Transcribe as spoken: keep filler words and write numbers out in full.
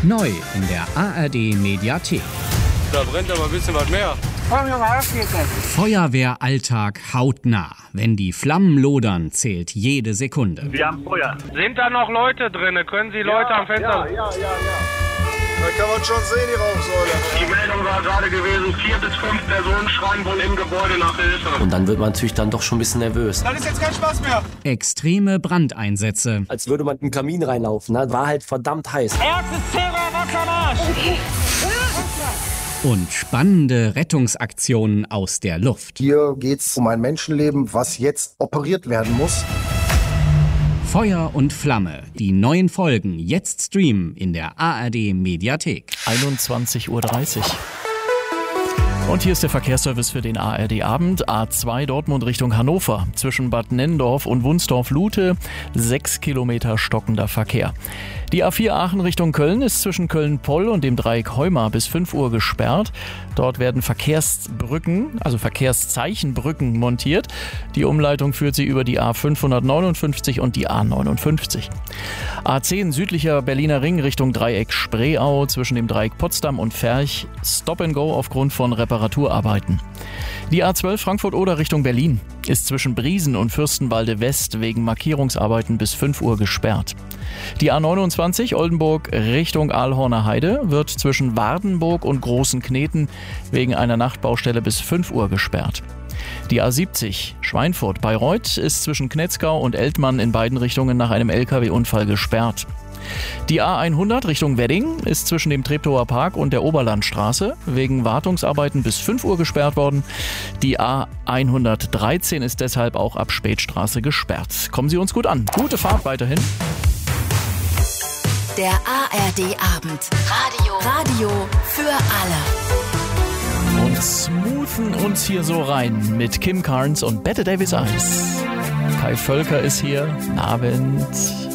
Neu in der A R D Mediathek. Da brennt aber ein bisschen was mehr. Feuerwehralltag hautnah. Wenn die Flammen lodern, zählt jede Sekunde. Wir haben Feuer. Sind da noch Leute drin? Können Sie Leute ja, am Fenster... Ja, ja, ja, ja. Da kann man schon sehen, die Rauchsäule. Die Meldung war gerade gewesen, vier bis fünf Personen schreien wohl im Gebäude nach Hilfe. Und dann wird man natürlich dann doch schon ein bisschen nervös. Dann ist jetzt kein Spaß mehr. Extreme Brandeinsätze. Als würde man in den Kamin reinlaufen, ne? War halt verdammt heiß. Erstes Thema, Wassermarsch! Und spannende Rettungsaktionen aus der Luft. Hier geht's um ein Menschenleben, was jetzt operiert werden muss. Feuer und Flamme. Die neuen Folgen jetzt streamen in der A R D Mediathek. einundzwanzig Uhr dreißig. Und hier ist der Verkehrsservice für den A R D Abend. A zwei Dortmund Richtung Hannover. Zwischen Bad Nenndorf und Wunsdorf-Lute. Sechs Kilometer stockender Verkehr. Die A vier Aachen Richtung Köln ist zwischen Köln-Poll und dem Dreieck Heuma bis fünf Uhr gesperrt. Dort werden Verkehrsbrücken, also Verkehrszeichenbrücken montiert. Die Umleitung führt sie über die A fünfhundertneunundfünfzig und die A neunundfünfzig. A zehn südlicher Berliner Ring Richtung Dreieck Spreeau zwischen dem Dreieck Potsdam und Ferch. Stop and go aufgrund von Reparaturarbeiten. Die A zwölf Frankfurt-Oder Richtung Berlin ist zwischen Briesen und Fürstenwalde West wegen Markierungsarbeiten bis fünf Uhr gesperrt. Die A neunundzwanzig Oldenburg Richtung Aalhorner Heide wird zwischen Wardenburg und Großen Kneten wegen einer Nachtbaustelle bis fünf Uhr gesperrt. Die A siebzig Schweinfurt-Bayreuth ist zwischen Knetzgau und Eltmann in beiden Richtungen nach einem L K W-Unfall gesperrt. Die A hundert Richtung Wedding ist zwischen dem Treptower Park und der Oberlandstraße wegen Wartungsarbeiten bis fünf Uhr gesperrt worden. Die A hundertdreizehn ist deshalb auch ab Spätstraße gesperrt. Kommen Sie uns gut an. Gute Fahrt weiterhin. Der A R D Abend. Radio. Radio für alle. Und smoothen uns hier so rein mit Kim Carnes und Bette Davis Eyes. Kai Völker ist hier. Guten Abend.